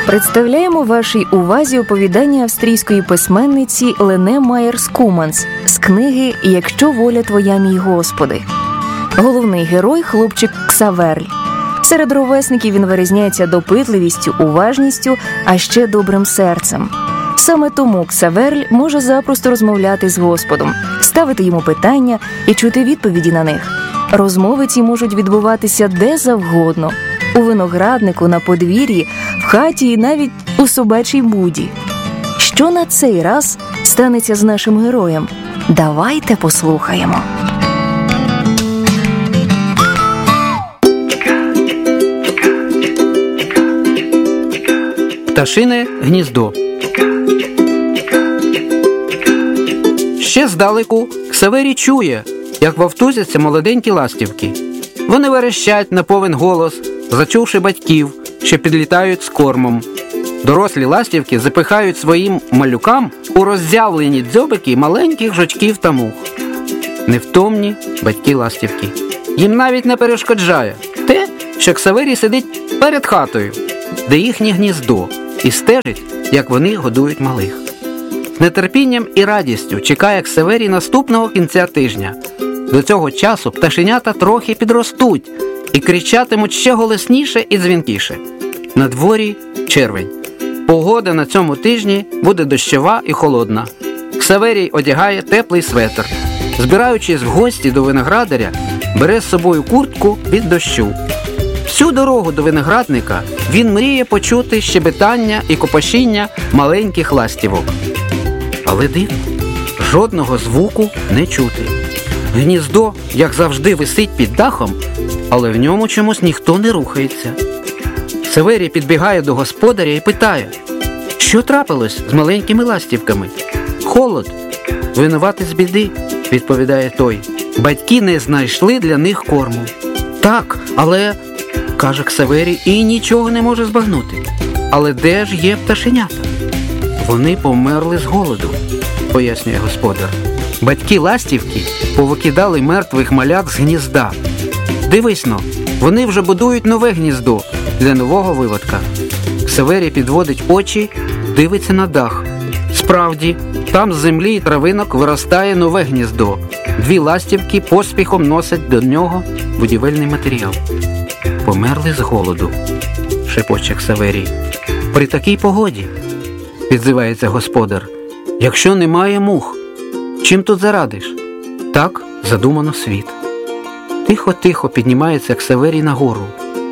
Представляємо вашій увазі оповідання австрійської письменниці Лене Майєрс-Куманс з книги «Якщо воля твоя, мій Господи». Головний герой – хлопчик Ксаверль. Серед ровесників він вирізняється допитливістю, уважністю, а ще добрим серцем. Саме тому Ксаверль може запросто розмовляти з Господом, ставити йому питання і чути відповіді на них. Розмови ці можуть відбуватися де завгодно – у винограднику, на подвір'ї, в хаті і навіть у собачій буді. Що на цей раз станеться з нашим героєм? Давайте послухаємо. Пташине гніздо. Ще здалеку Ксаверій чує, як вовтузяться молоденькі ластівки. Вони верещать на повен голос, зачувши батьків, що підлітають з кормом. Дорослі ластівки запихають своїм малюкам у роззявлені дзьобики маленьких жучків та мух. Невтомні батьки ластівки. Їм навіть не перешкоджає те, що Ксаверій сидить перед хатою, де їхнє гніздо, і стежить, як вони годують малих. З нетерпінням і радістю чекає Ксаверій наступного кінця тижня. До цього часу пташенята трохи підростуть і кричатимуть ще голосніше і дзвінкіше. На дворі червень. Погода на цьому тижні буде дощова і холодна. Ксаверій одягає теплий светр. Збираючись в гості до виноградаря, бере з собою куртку від дощу. Всю дорогу до виноградника він мріє почути щебетання і копошіння маленьких ластівок. Але дивно, жодного звуку не чути. Гніздо, як завжди, висить під дахом, але в ньому чомусь ніхто не рухається. Ксаверій підбігає до господаря і питає, що трапилось з маленькими ластівками? Холод. Винувати з біди, відповідає той. Батьки не знайшли для них корму. Так, але, каже Ксаверій, і нічого не може збагнути. Але де ж є пташенята? Вони померли з голоду, пояснює господар. Батьки ластівки повикидали мертвих малят з гнізда. Дивись-но, вони вже будують нове гніздо для нового виводка. Ксаверій підводить очі, дивиться на дах. Справді, там з землі і травинок виростає нове гніздо. Дві ластівки поспіхом носять до нього будівельний матеріал. Померли з голоду, шепоче Ксаверій. При такій погоді, підзивається господар, якщо немає мух, чим тут зарадиш? Так задумано світ. Тихо-тихо піднімається Ксаверій нагору,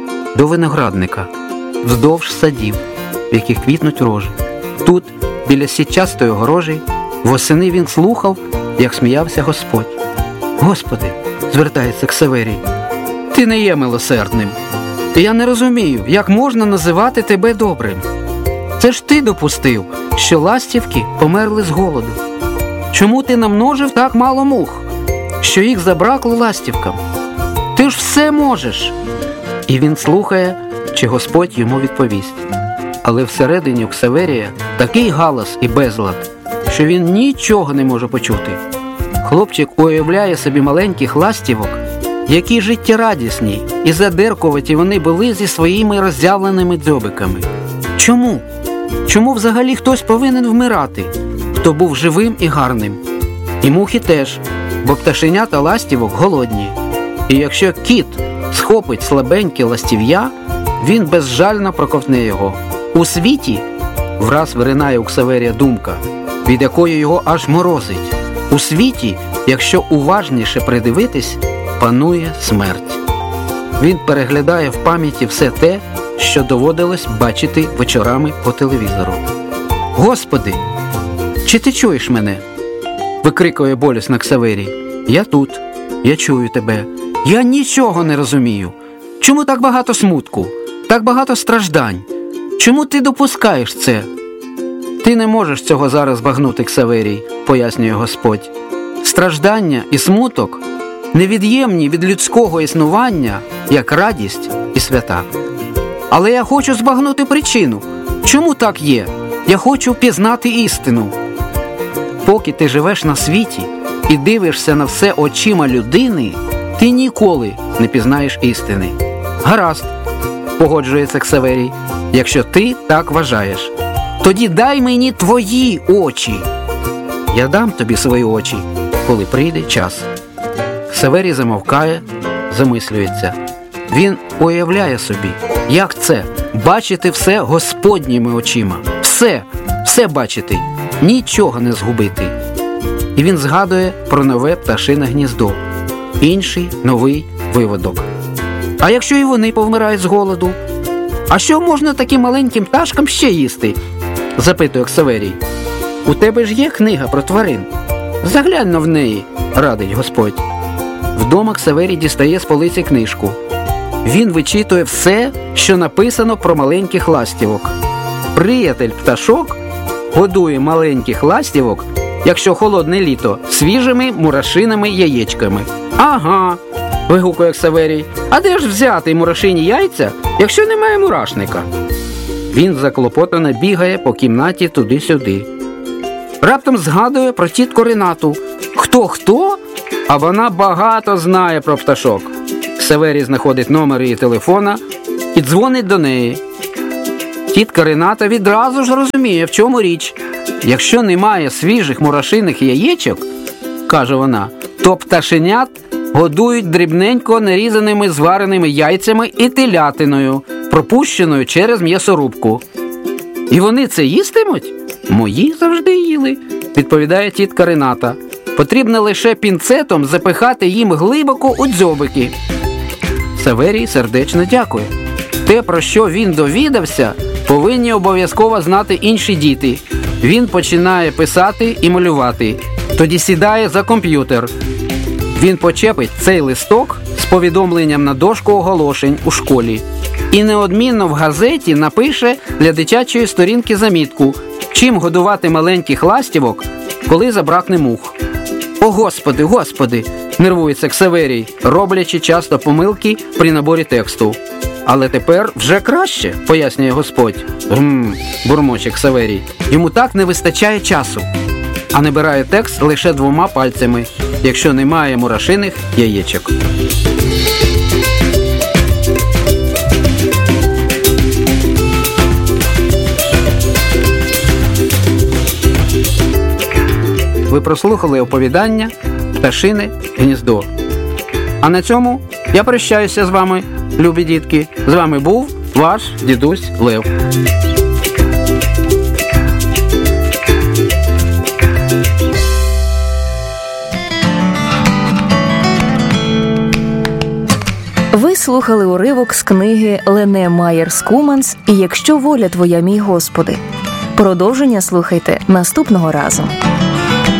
до виноградника, вздовж садів, в яких квітнуть рожі. Тут, біля сітчастої огорожі, восени він слухав, як сміявся Господь. Господи, звертається Ксаверій, ти не є милосердним. І я не розумію, як можна називати тебе добрим. Це ж ти допустив, що ластівки померли з голоду. Чому ти намножив так мало мух, що їх забракло ластівкам? Ти ж все можеш. І він слухає, чи Господь йому відповість. Але всередині у Ксаверія такий галас і безлад, що він нічого не може почути. Хлопчик уявляє собі маленьких ластівок, які життєрадісні і задиркуваті вони були зі своїми роззявленими дзьобиками. Чому? Чому взагалі хтось повинен вмирати, хто був живим і гарним? І мухи теж, бо пташенята ластівок голодні. І якщо кіт схопить слабеньке ластів'я, він безжально проковтне його. У світі, враз виринає у Ксаверія думка, від якої його аж морозить. У світі, якщо уважніше придивитись, панує смерть. Він переглядає в пам'яті все те, що доводилось бачити вечорами по телевізору. Господи, чи ти чуєш мене? Викрикує болісно Ксаверій. Я тут, я чую тебе. Я нічого не розумію. Чому так багато смутку, так багато страждань? Чому ти допускаєш це? Ти не можеш цього зараз збагнути, Ксаверій, пояснює Господь. Страждання і смуток невід'ємні від людського існування, як радість і свята. Але я хочу збагнути причину. Чому так є? Я хочу пізнати істину. Поки ти живеш на світі і дивишся на все очима людини, ти ніколи не пізнаєш істини. Гаразд, погоджується Ксаверій. якщо ти так вважаєш. Тоді дай мені твої очі. Я дам тобі свої очі, коли прийде час. Ксаверій замовкає, замислюється. Він уявляє собі, як це – бачити все Господніми очима. Все бачити, нічого не згубити. І він згадує про нове пташине гніздо, інший новий виводок. А якщо і вони повмирають з голоду? А що можна таким маленьким пташкам ще їсти? Запитує Ксаверій. У тебе ж є книга про тварин. Заглянь в неї, радить Господь. Вдома Ксаверій дістає з полиці книжку. Він вичитує все, що написано про маленьких ластівок. Приятель пташок годує маленьких ластівок, якщо холодне літо, свіжими мурашиними яєчками. Ага, вигукує Ксаверій. А де ж взяти мурашині яйця, якщо немає мурашника? Він заклопотано бігає по кімнаті туди-сюди. Раптом згадує про тітку Ренату. Хто? А вона багато знає про пташок. Ксаверій знаходить номер її телефона і дзвонить до неї. Тітка Рената відразу ж розуміє, в чому річ. Якщо немає свіжих мурашиних яєчок, каже вона, то пташенят годують дрібненько нарізаними звареними яйцями і телятиною, пропущеною через м'ясорубку. І вони це їстимуть? Мої завжди їли, відповідає тітка Рената. Потрібно лише пінцетом запихати їм глибоко у дзьобики. Ксаверій сердечно дякує. Те, про що він довідався, повинні обов'язково знати інші діти. Він починає писати і малювати. Тоді сідає за комп'ютер. Він почепить цей листок з повідомленням на дошку оголошень у школі. І неодмінно в газеті напише для дитячої сторінки замітку, чим годувати маленьких ластівок, коли забракне мух. О, Господи, нервується Ксаверій, роблячи часто помилки при наборі тексту. Але тепер вже краще, пояснює Господь. Бурмоче Ксаверій. Йому так не вистачає часу. А набирає текст лише 2 пальцями, якщо немає мурашиних яєчок. Ви прослухали оповідання «Пташине гніздо». А на цьому я прощаюся з вами, любі дітки. З вами був ваш дідусь Лев. Ви слухали уривок з книги Лене Майєрс Куманс «І якщо воля твоя, мій Господи». Продовження слухайте наступного разу.